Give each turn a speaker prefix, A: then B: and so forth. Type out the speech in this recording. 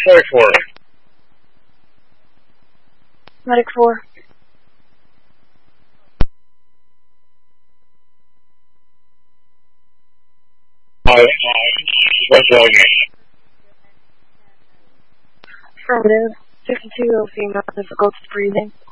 A: Medic 4.
B: Medic 4.
A: What's wrong?
B: Affirmative. 52 female difficulty breathing.